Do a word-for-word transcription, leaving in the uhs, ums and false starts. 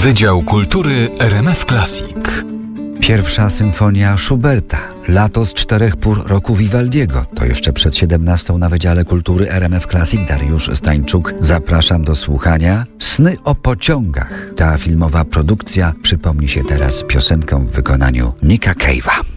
Wydział Kultury R M F Classic. Pierwsza symfonia Schuberta, Lato z czterech pór roku Vivaldiego. To jeszcze przed siedemnastą na Wydziale Kultury R M F Classic. Dariusz Stańczuk. Zapraszam do słuchania. Sny o pociągach. Ta filmowa produkcja przypomni się teraz piosenką w wykonaniu Nicka Cave'a.